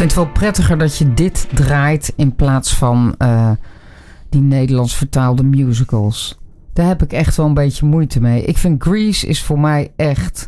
vind het wel prettiger dat je dit draait in plaats van die Nederlands vertaalde musicals. Daar heb ik echt wel een beetje moeite mee. Ik vind Grease is voor mij echt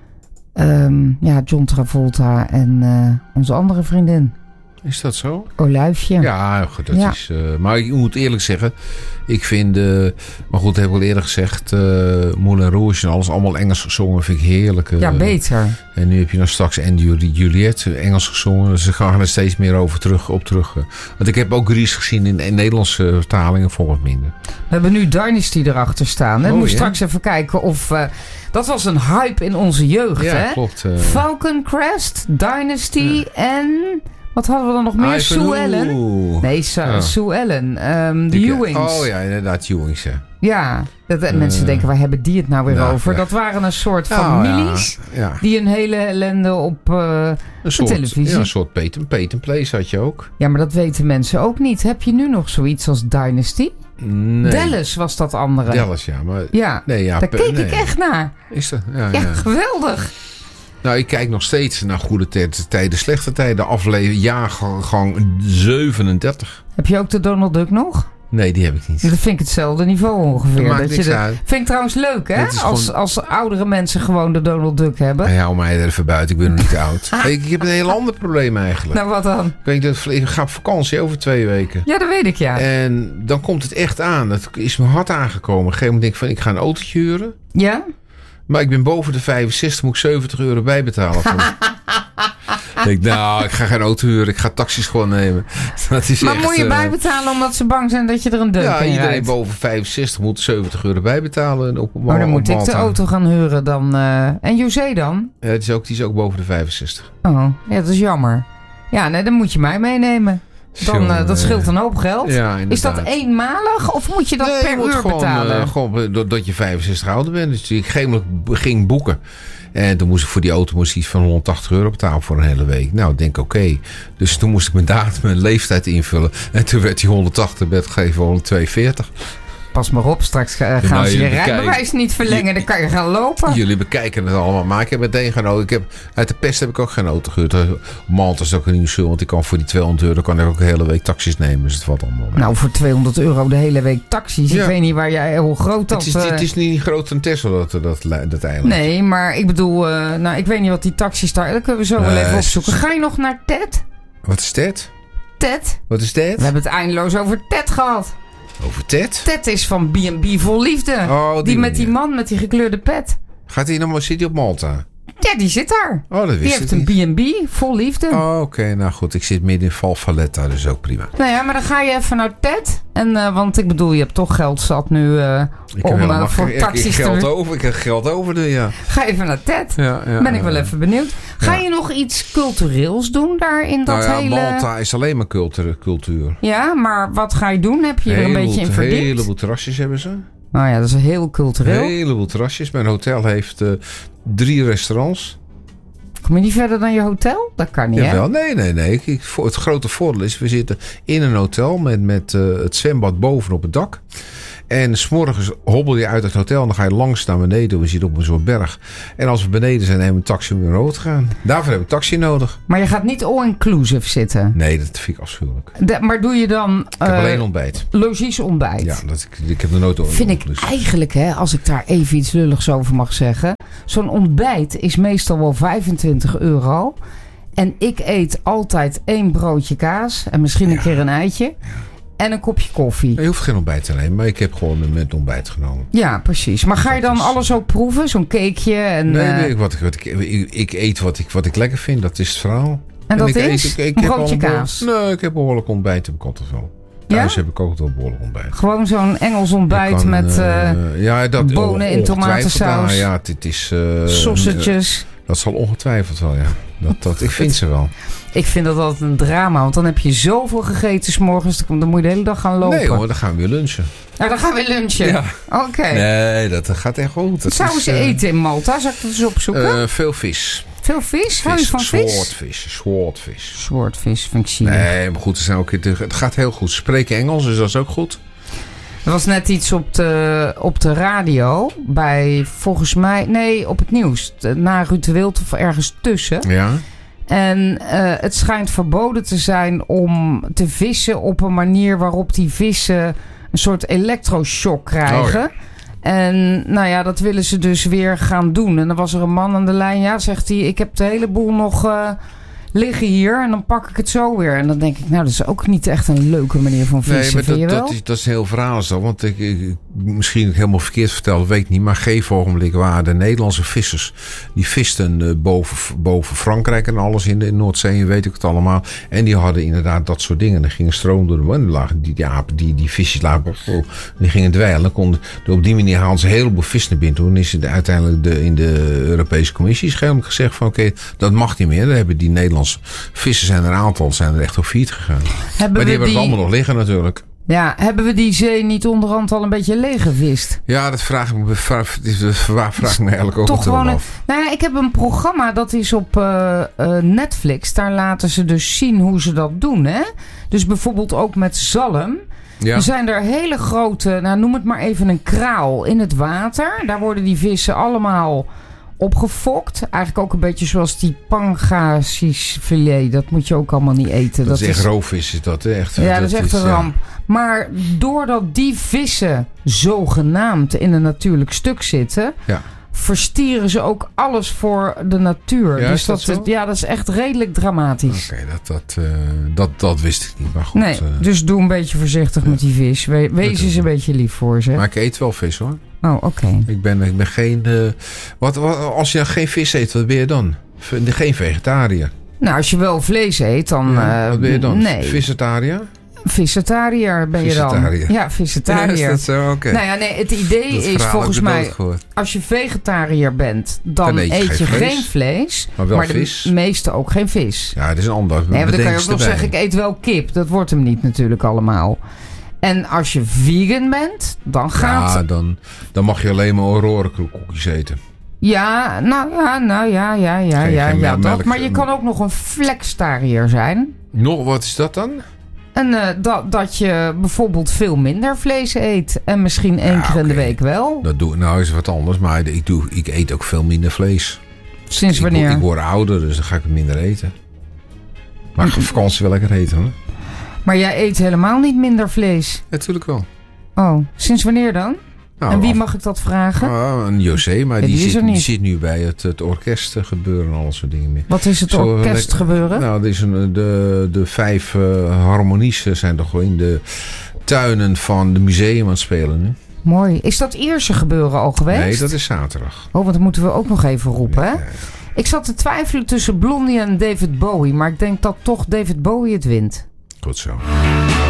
John Travolta en onze andere vriendin. Is dat zo? Olijfje. Ja, dat is... maar ik moet eerlijk zeggen, ik vind... maar goed, dat heb ik al eerder gezegd... Moulin Rouge en alles allemaal Engels gezongen vind ik heerlijk. Ja, beter. En nu heb je nog straks Andy Juliet Engels gezongen. Dus ze gaan er steeds meer op terug. Want ik heb ook Grease gezien in Nederlandse vertalingen, volgens minder. We hebben nu Dynasty erachter staan. Ik moet straks even kijken of... dat was een hype in onze jeugd, ja, hè? Klopt. Falcon Crest, Dynasty en... Wat hadden we dan nog meer? Sue Ellen? Nee, Sue Ellen. De Ewings. Oh ja, inderdaad, Ewings, ja. Ja, mensen denken, waar hebben die het nou weer over? Ja. Dat waren een soort families die een hele ellende op de televisie... Ja, een soort pay and plays had je ook. Ja, maar dat weten mensen ook niet. Heb je nu nog zoiets als Dynasty? Nee. Dallas was dat andere. Dallas, ja. Maar, daar keek ik echt naar. Is dat? Ja, geweldig. Nou, ik kijk nog steeds naar goede tijden, slechte tijden. Aflevering jaargang 37. Heb je ook de Donald Duck nog? Nee, die heb ik niet. Dat vind ik hetzelfde niveau ongeveer. Dat maakt niks uit. Vind ik trouwens leuk, hè? Als oudere mensen gewoon de Donald Duck hebben. Ja, hou mij er even buiten. Ik ben nog niet oud. Ik heb een heel ander probleem eigenlijk. Nou, wat dan? Ik ga op vakantie over 2 weken. Ja, dat weet ik, ja. En dan komt het echt aan. Dat is me hard aangekomen. Op een gegeven moment denk ik van, ik ga een autootje huren. Ja? Maar ik ben boven de 65, moet ik €70 bijbetalen. Ik ga geen auto huren, ik ga taxis gewoon nemen. Dat is maar echt, moet je bijbetalen omdat ze bang zijn dat je er een deuk in rijdt? Ja, iedereen boven 65 moet €70 bijbetalen. Maar dan moet ik de auto gaan huren dan. En José dan? Ja, die is ook boven de 65. Oh, ja, dat is jammer. Ja, nee, dan moet je mij meenemen. Dat scheelt een hoop geld. Ja, is dat eenmalig of moet je dat per uur betalen? Gewoon doordat je 65 ouder bent. Dus ik ging boeken. En toen moest ik voor die auto iets van €180 betalen voor een hele week. Nou, ik denk oké. Dus toen moest ik mijn datum, mijn leeftijd invullen. En toen werd die 180 gegeven voor 240. Pas maar op, straks gaan ze je rijbewijs niet verlengen. Dan kan je gaan lopen. Jullie bekijken het allemaal. Maar ik heb meteen geen auto. Uit de pest heb ik ook geen auto gehuurd. Malta is ook een nieuw want ik kan voor die €200 kan ik ook de hele week taxis nemen. Dus het valt allemaal mee. Nou, voor €200 de hele week taxis. Ja. Ik weet niet hoe groot dat is. Het is niet groter dan Tesla, dat eiland. Nee, maar ik bedoel... ik weet niet wat die taxis daar... Dat kunnen we zo wel even opzoeken. Ga je nog naar Ted? Wat is Ted? Ted? Wat is Ted? We hebben het eindeloos over Ted gehad. Over Ted? Ted is van B&B Vol Liefde. Oh, die met die man met die gekleurde pet. Gaat hij nog maar zitten op Malta? Ja, die zit daar. Oh, dat wist ik niet. Die heeft een B&B Vol Liefde. Oh, oké. Nou goed, ik zit midden in Val Valletta, dus ook prima. Nou ja, maar dan ga je even naar Ted. En, want ik bedoel, je hebt toch geld zat nu om voor taxis te... Ik heb geld over, ja. Ga even naar Ted. Ben ik wel even benieuwd. Ga je nog iets cultureels doen daar in dat hele... Malta is alleen maar cultuur. Ja, maar wat ga je doen? Heb je er een beetje in verdiept? Een heleboel terrasjes hebben ze. Nou ja, dat is heel cultureel. Een heleboel terrasjes. Mijn hotel heeft 3 restaurants. Kom je niet verder dan je hotel? Dat kan niet, Jawel, hè? Nee. Het grote voordeel is, we zitten in een hotel met het zwembad boven op het dak. En 's morgens hobbel je uit het hotel en dan ga je langs naar beneden. We zitten op een soort berg. En als we beneden zijn, nemen we een taxi om weer over te gaan. Daarvoor heb ik taxi nodig. Maar je gaat niet all-inclusive zitten? Nee, dat vind ik afschuwelijk. Maar doe je dan... Ik heb alleen ontbijt. Logies ontbijt? Ja, ik heb er nooit over. Vind ik eigenlijk, hè, als ik daar even iets lulligs over mag zeggen. Zo'n ontbijt is meestal wel €25. En ik eet altijd 1 broodje kaas. En misschien een keer een eitje. En een kopje koffie. Je hoeft geen ontbijt te nemen, maar ik heb gewoon met ontbijt genomen. Ja, precies. Maar ga je dan alles ook proeven? Zo'n cakeje? En, nee, ik eet wat ik lekker vind. Dat is het verhaal. En dat is? Een broodje kaas? Nee, ik heb behoorlijk ontbijt. Heb ik altijd wel. Thuis heb ik ook wel behoorlijk ontbijt. Gewoon zo'n Engels ontbijt met bonen in tomatensaus. Ja, het is... sausages. Dat zal ongetwijfeld wel, ja. Ik vind ze wel. Ik vind dat altijd een drama, want dan heb je zoveel gegeten 's morgens, dan moet je de hele dag gaan lopen. Nee hoor, dan gaan we weer lunchen. Nou, dan gaan we lunchen? Ja. Oké. Nee, dat gaat echt goed. Wat zouden ze eten in Malta? Zal ik dat eens opzoeken? Veel vis. Veel vis? Hou je van vis? Zwartvis vind ik zielig. Nee, maar goed, het gaat heel goed. Ze spreken Engels, dus dat is ook goed. Er was net iets op de radio bij, volgens mij, nee, op het nieuws. Na Ruud de Wild of ergens tussen. Ja. En het schijnt verboden te zijn om te vissen op een manier waarop die vissen een soort elektroshock krijgen. Oh, ja. En nou ja, dat willen ze dus weer gaan doen. En dan was er een man aan de lijn. Ja, zegt hij, ik heb de hele boel nog liggen hier. En dan pak ik het zo weer. En dan denk ik, nou, dat is ook niet echt een leuke manier van vissen. Nee, maar dat is een heel verhaal. Zo, want ik misschien helemaal verkeerd verteld, weet ik niet. Maar geen ogenblik waren de Nederlandse vissers. Die visten boven Frankrijk en alles in de Noordzee. Weet ik het allemaal. En die hadden inderdaad dat soort dingen. Er ging een stroom door de wand. Die visjes lagen. Die gingen dweilen. Op die manier haalden ze een heleboel vis naar binnen. Toen is het uiteindelijk in de Europese Commissie gezegd van oké, dat mag niet meer. Dan hebben die Nederlandse vissen zijn er een aantal, zijn er echt op failliet gegaan. Maar die hebben het allemaal nog liggen natuurlijk. Ja, hebben we die zee niet onderhand al een beetje leeggevist? Ja, dat vraag ik me eigenlijk ook toch gewoon af. Nou ja, ik heb een programma dat is op Netflix. Daar laten ze dus zien hoe ze dat doen. Hè? Dus bijvoorbeeld ook met zalm. Ja. Er zijn er hele grote, nou noem het maar even een kraal in het water. Daar worden die vissen allemaal opgefokt. Eigenlijk ook een beetje zoals die pangasiusfilet. Dat moet je ook allemaal niet eten. Dat is echt roofvis, is dat echt? Ja, dat is echt een ramp. Ja. Maar doordat die vissen zogenaamd in een natuurlijk stuk zitten, verstieren ze ook alles voor de natuur. Ja, dus dat is echt redelijk dramatisch. Oké, dat wist ik niet. Maar goed, nee, dus doe een beetje voorzichtig met die vis. Wees eens een beetje lief voor ze. Maar ik eet wel vis hoor. Oh, oké. Ik ben geen... Wat, als je geen vis eet, wat ben je dan? Geen vegetariër. Nou, als je wel vlees eet, dan... wat ben je dan? Nee. Vissetariër? Vissetariër ben je dan. Ja, vissetariër. Ja, is dat zo? Okay. Nou ja, nee, het idee is volgens mij, als je vegetariër bent, dan eet je geen vlees. Maar vis. De meeste ook geen vis. Ja, dat is een ander. Nee, maar dan kan je ook nog zeggen, ik eet wel kip. Dat wordt hem niet natuurlijk allemaal. En als je vegan bent, dan gaat... Ja, dan mag je alleen maar aurorenkoekjes eten. Ja, dat. Maar je kan ook nog een flextariër zijn. Wat is dat dan? En dat je bijvoorbeeld veel minder vlees eet. En misschien één keer in de week wel. Dat doe ik nou is wat anders. Maar ik eet ook veel minder vlees. Sinds wanneer? Ik word ouder, dus dan ga ik het minder eten. Maar op vakantie wel lekker eten hoor. Maar jij eet helemaal niet minder vlees? Natuurlijk wel. Oh, sinds wanneer dan? Nou, en wie mag ik dat vragen? Een José, maar die zit nu bij het orkest gebeuren en al dat soort dingen meer. Wat is het orkest gebeuren? Nou, de 5 harmonies zijn toch in de tuinen van het museum aan het spelen nu. Mooi. Is dat Ierse gebeuren al geweest? Nee, dat is zaterdag. Oh, want dat moeten we ook nog even roepen, hè? Ik zat te twijfelen tussen Blondie en David Bowie, maar ik denk dat toch David Bowie het wint. Goed zo.